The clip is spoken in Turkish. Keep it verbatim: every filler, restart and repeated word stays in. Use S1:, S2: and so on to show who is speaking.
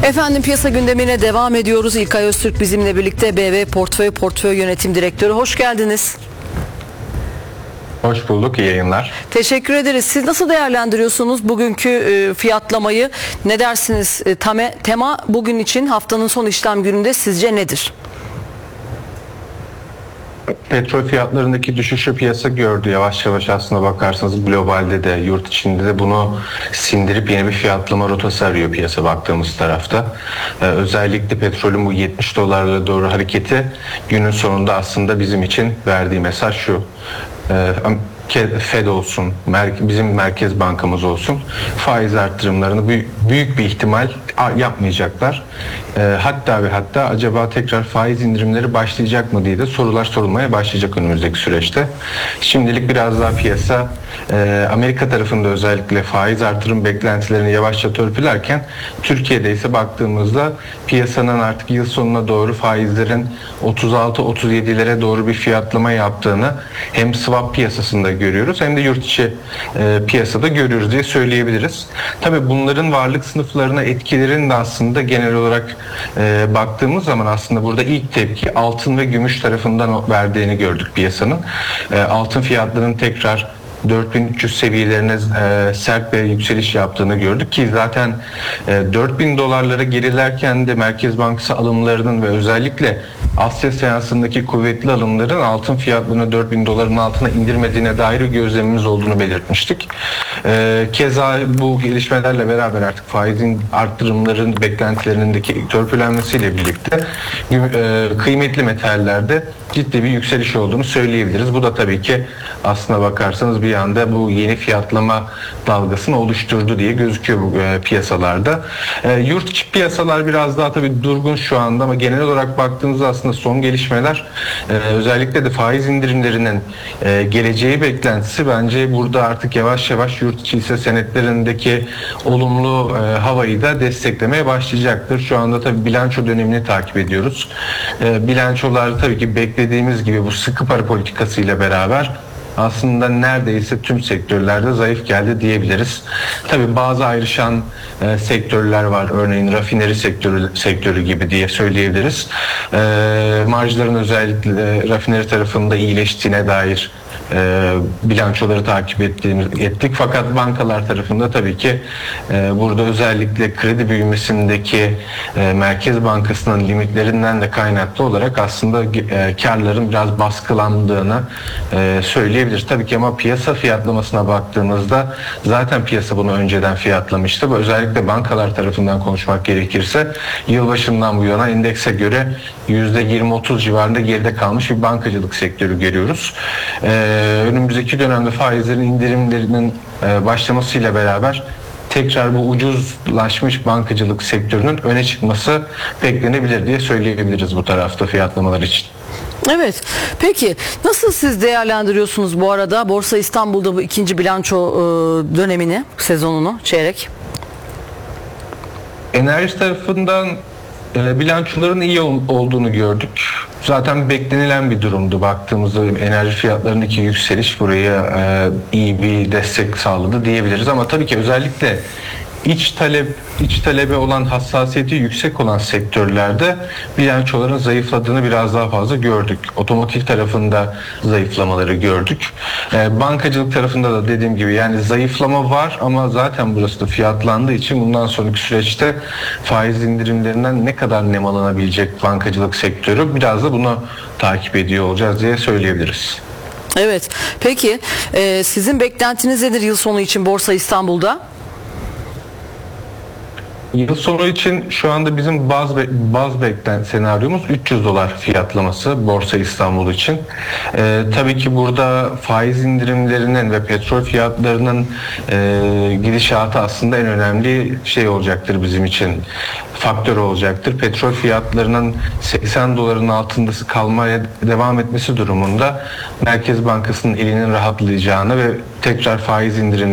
S1: Efendim piyasa gündemine devam ediyoruz. İlkay Öztürk bizimle birlikte, B V Portföy Portföy Yönetim Direktörü. Hoş geldiniz.
S2: Hoş bulduk, iyi yayınlar.
S1: Teşekkür ederiz. Siz nasıl değerlendiriyorsunuz bugünkü e, fiyatlamayı? Ne dersiniz? E, tame, tema bugün için haftanın son işlem gününde sizce nedir?
S2: Petrol fiyatlarındaki düşüşü piyasa gördü. Yavaş yavaş aslına bakarsanız globalde de yurt içinde de bunu sindirip yeni bir fiyatlama rotası arıyor piyasa baktığımız tarafta. Ee, özellikle petrolün bu yetmiş dolarlara doğru hareketi günün sonunda aslında bizim için verdiği mesaj şu. Ee, Fed olsun, bizim Merkez Bankamız olsun, faiz arttırımlarını büyük, büyük bir ihtimal yapmayacaklar. E, hatta ve hatta acaba tekrar faiz indirimleri başlayacak mı diye de sorular sorulmaya başlayacak önümüzdeki süreçte. Şimdilik biraz daha piyasa e, Amerika tarafında özellikle faiz artırım beklentilerini yavaşça törpülerken, Türkiye'de ise baktığımızda piyasanın artık yıl sonuna doğru faizlerin otuz altı otuz yedilere doğru bir fiyatlama yaptığını hem swap piyasasında görüyoruz hem de yurt içi e, piyasada görüyoruz diye söyleyebiliriz. Tabii bunların varlık sınıflarına etkilerini de aslında genel olarak e, baktığımız zaman aslında burada ilk tepki altın ve gümüş tarafından verdiğini gördük piyasanın. E, altın fiyatlarının tekrar dört bin üç yüz seviyelerine e, sert bir yükseliş yaptığını gördük ki zaten e, dört bin dolarlara gerilerken de Merkez Bankası alımlarının ve özellikle Asya seansındaki kuvvetli alımların altın fiyatlarını dört bin doların altına indirmediğine dair bir gözlemimiz olduğunu belirtmiştik. E, keza bu gelişmelerle beraber artık faizin arttırımların beklentilerindeki törpülenmesiyle birlikte e, kıymetli metallerde ciddi bir yükseliş olduğunu söyleyebiliriz. Bu da tabii ki aslına bakarsanız bir anda bu yeni fiyatlama dalgasını oluşturdu diye gözüküyor bu e, piyasalarda. E, yurt içi piyasalar biraz daha tabii durgun şu anda ama genel olarak baktığımızda aslında son gelişmeler e, özellikle de faiz indirimlerinin e, geleceği beklentisi bence burada artık yavaş yavaş yurt içi hisse senetlerindeki olumlu e, havayı da desteklemeye başlayacaktır. Şu anda tabii bilanço dönemini takip ediyoruz. E, bilançolar tabii ki beklediğimiz gibi bu sıkı para politikası ile beraber aslında neredeyse tüm sektörlerde zayıf geldi diyebiliriz. Tabii bazı ayrışan e, sektörler var. Örneğin rafineri sektörü, sektörü gibi diye söyleyebiliriz. E, marjların özellikle e, rafineri tarafında iyileştiğine dair e, bilançoları takip ettiğimiz, ettik. Fakat bankalar tarafında tabii ki e, burada özellikle kredi büyümesindeki e, Merkez Bankası'nın limitlerinden de kaynaklı olarak aslında e, karların biraz baskılandığını e, söyleyebiliriz. Tabii ki ama piyasa fiyatlamasına baktığımızda zaten piyasa bunu önceden fiyatlamıştı. Bu özellikle bankalar tarafından konuşmak gerekirse yılbaşından bu yana endekse göre yüzde yirmi otuz civarında geride kalmış bir bankacılık sektörü görüyoruz. Ee, önümüzdeki dönemde faizlerin indirimlerinin e, başlamasıyla beraber tekrar bu ucuzlaşmış bankacılık sektörünün öne çıkması beklenebilir diye söyleyebiliriz bu tarafta fiyatlamalar için.
S1: Evet. Peki nasıl siz değerlendiriyorsunuz bu arada Borsa İstanbul'da bu ikinci bilanço e, dönemini, sezonunu, çeyrek?
S2: Enerji tarafından e, bilançoların iyi ol, olduğunu gördük. Zaten beklenilen bir durumdu. Baktığımızda enerji fiyatlarındaki yükseliş buraya e, iyi bir destek sağladı diyebiliriz. Ama tabii ki özellikle iç talep, iç talebe olan hassasiyeti yüksek olan sektörlerde bilançoların zayıfladığını biraz daha fazla gördük. Otomotiv tarafında zayıflamaları gördük. E, bankacılık tarafında da dediğim gibi yani zayıflama var ama zaten burası da fiyatlandığı için bundan sonraki süreçte faiz indirimlerinden ne kadar nem alınabilecek bankacılık sektörü biraz da bunu takip ediyor olacağız diye söyleyebiliriz.
S1: Evet. Peki e, sizin beklentiniz nedir yıl sonu için Borsa İstanbul'da?
S2: Yıl sonu için şu anda bizim baz, be, baz beklenti senaryomuz üç yüz dolar fiyatlaması Borsa İstanbul için. Ee, tabii ki burada faiz indirimlerinin ve petrol fiyatlarının e, gidişatı aslında en önemli şey olacaktır bizim için. Faktör olacaktır. Petrol fiyatlarının seksen doların altında kalmaya devam etmesi durumunda Merkez Bankası'nın elinin rahatlayacağını ve tekrar faiz indirim